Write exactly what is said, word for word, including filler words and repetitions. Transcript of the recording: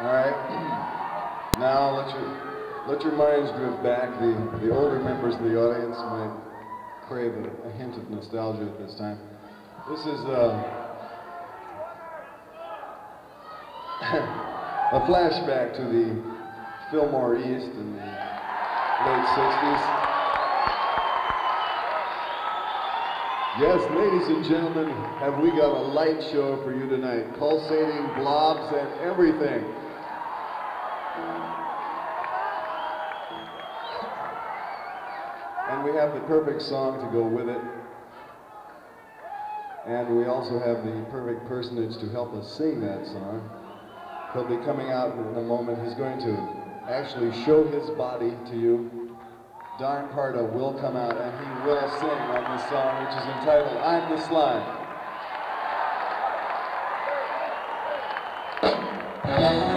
All right. Now let your let your minds drift back. The the older members of the audience might crave a, a hint of nostalgia at this time. This is uh, a flashback to the Fillmore East in the late sixties. Yes, ladies and gentlemen, have we got a light show for you tonight. Pulsating blobs and everything. And we have the perfect song to go with it. And we also have the perfect personage to help us sing that song. He'll be coming out in a moment. He's going to actually show his body to you. Darn Pardo will come out and he will sing on this song, which is entitled I'm the Slime.